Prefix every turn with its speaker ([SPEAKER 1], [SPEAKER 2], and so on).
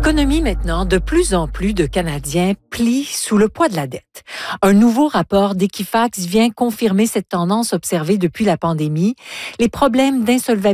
[SPEAKER 1] L'économie maintenant, de plus en plus de Canadiens plient sous le poids de la dette. Un nouveau rapport d'Equifax vient confirmer cette tendance observée depuis la pandémie. Les problèmes d'insolvabilité